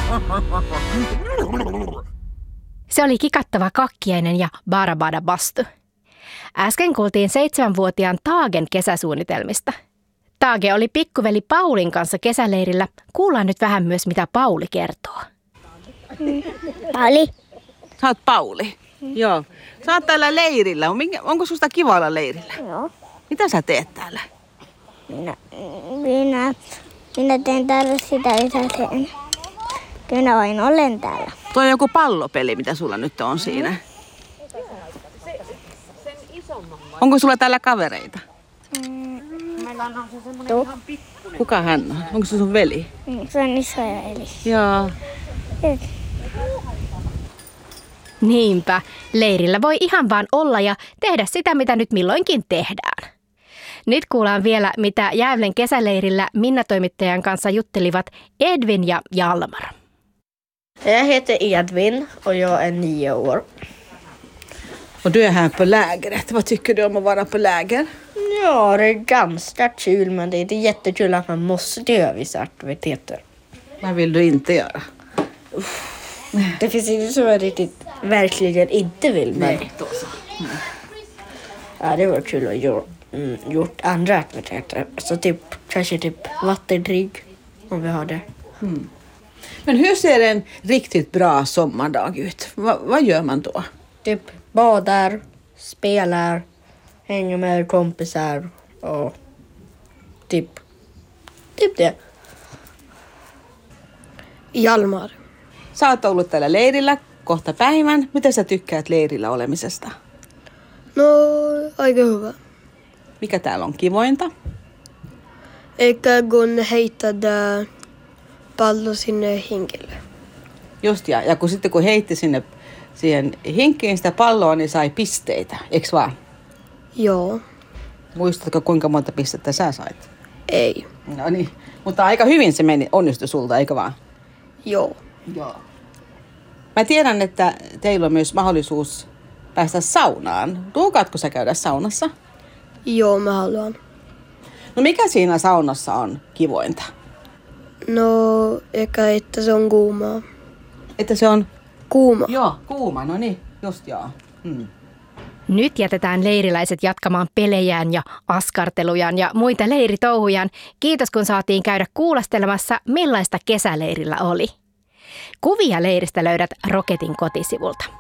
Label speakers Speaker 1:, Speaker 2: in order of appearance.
Speaker 1: Se oli kikattava kakkiainen ja Barabada Bastu. Äsken kuultiin 7-vuotiaan Taagen kesäsuunnitelmista. Taage oli pikkuveli Paulin kanssa kesäleirillä. Kuullaan nyt vähän myös, mitä Pauli kertoo.
Speaker 2: Pauli.
Speaker 3: Sä oot Pauli? Joo. Sä oot täällä leirillä. Onko susta kiva olla leirillä?
Speaker 2: Joo.
Speaker 3: Mitä sä teet täällä?
Speaker 2: Minä teen täällä sitä, mitä teen. Minä vain olen täällä.
Speaker 3: Tuo on joku pallopeli, mitä sulla nyt on siinä. Onko sulla täällä kavereita? Kuka hän on? Onko se sun veli?
Speaker 2: Se on iso ja eli.
Speaker 3: Joo.
Speaker 1: Niinpä, leirillä voi ihan vaan olla ja tehdä sitä, mitä nyt milloinkin tehdään. Nyt kuullaan vielä, mitä Gävlen kesäleirillä Minna-toimittajan kanssa juttelivat Edvin ja Jalmar.
Speaker 4: Jag heter Edvin och jag är 9 år.
Speaker 3: Och du är här på lägret. Vad tycker du om att vara på läger?
Speaker 4: Ja, det är ganska kul, men det är inte jättekul att man måste göra vissa aktiviteter.
Speaker 3: Vad vill du inte göra?
Speaker 4: Det finns inte så jag riktigt verkligen inte vill. Men...
Speaker 3: Nej, då så.
Speaker 4: Ja, det var kul att gjort andra aktiviteter. Så kanske vattentrygg om vi har det.
Speaker 3: Men hur ser en riktigt bra sommardag ut? Vad gör man då?
Speaker 4: Badar, spelar, hänger med kompisar och typ det.
Speaker 5: Jalmar.
Speaker 3: Sä oot ollut täällä leirillä kohta päivän. Mitä sä tykkäät leirillä olemisesta?
Speaker 5: No, aika hyvä.
Speaker 3: Mikä täällä on kivointa?
Speaker 5: Eikä kun heittää pallo sinne hinkille.
Speaker 3: Just ja kun heitti siihen hinkkiin sitä palloa, niin sai pisteitä, eikö vaan?
Speaker 5: Joo.
Speaker 3: Muistatko, kuinka monta pistettä sä sait?
Speaker 5: Ei.
Speaker 3: No niin, mutta aika hyvin se onnistui sulta, eikö vaan?
Speaker 5: Joo.
Speaker 3: Joo. Mä tiedän, että teillä on myös mahdollisuus päästä saunaan. Ruukaatko sä käydä saunassa?
Speaker 5: Joo, mä haluan.
Speaker 3: No mikä siinä saunassa on kivointa?
Speaker 5: No, eikä että se on kuumaa.
Speaker 3: Että se on...
Speaker 5: Kuuma.
Speaker 3: Joo, kuuma, no niin, just joo.
Speaker 1: Nyt jätetään leiriläiset jatkamaan pelejään ja askartelujaan ja muita leiritouhujaan. Kiitos, kun saatiin käydä kuulostelemassa, millaista kesäleirillä oli. Kuvia leiristä löydät Roketin kotisivulta.